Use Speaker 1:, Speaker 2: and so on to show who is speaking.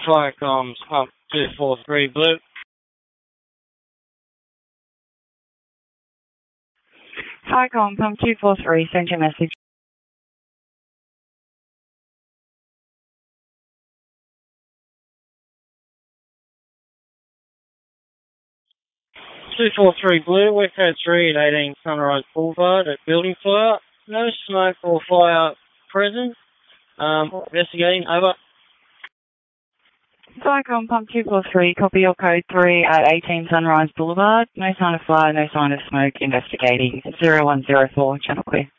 Speaker 1: Firecoms Pump 243 Blue.
Speaker 2: Firecom Pump 243, send your message.
Speaker 1: 243 Blue, we're code 3 at 18 Sunrise Boulevard at Building Fire. No smoke or fire present. Investigating, over.
Speaker 2: Firecom Pump 243, copy your code 3 at 18 Sunrise Boulevard. No sign of fire, no sign of smoke, investigating. 0104, channel clear.